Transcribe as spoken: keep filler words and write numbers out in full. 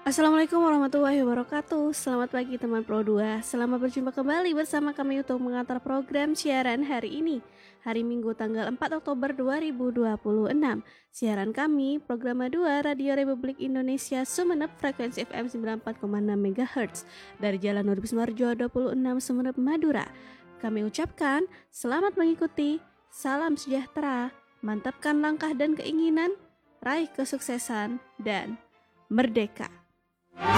Assalamualaikum warahmatullahi wabarakatuh. Selamat pagi teman Pro dua. Selamat berjumpa kembali bersama kami untuk mengantar program siaran hari ini, hari Minggu tanggal empat Oktober dua ribu dua puluh enam. Siaran kami program dua Radio Republik Indonesia Sumeneb, frekuensi F M sembilan puluh empat koma enam megahertz dari Jalan Nur Bismarjo dua puluh enam Sumeneb, Madura. Kami ucapkan selamat mengikuti, salam sejahtera, mantapkan langkah dan keinginan, raih kesuksesan dan merdeka.